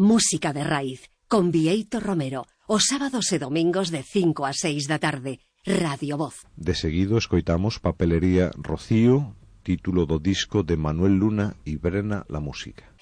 Música de raíz, con Bieito Romero, os sábados e domingos de 5 a 6 da tarde, Radio Voz. De seguido escoitamos Papelería Rocío, título do disco de Manuel Luna y Brena la música.